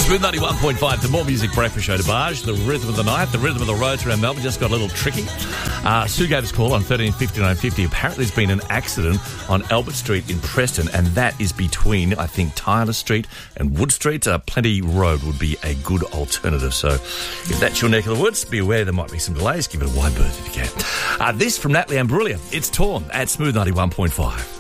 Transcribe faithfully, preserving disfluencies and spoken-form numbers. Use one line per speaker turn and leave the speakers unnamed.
Smooth ninety-one point five, the More Music Breakfast Show to Barge, the rhythm of the night, the rhythm of the roads around Melbourne just got a little tricky. Uh, Sue gave us a call on thirteen fifty, nine fifty. Apparently there's been an accident on Albert Street in Preston, and that is between, I think, Tyler Street and Wood Street. Uh, Plenty Road would be a good alternative. So if that's your neck of the woods, be aware there might be some delays. Give it a wide berth if you can. Uh, this from Natalie Imbruglia. It's Torn at Smooth ninety-one point five.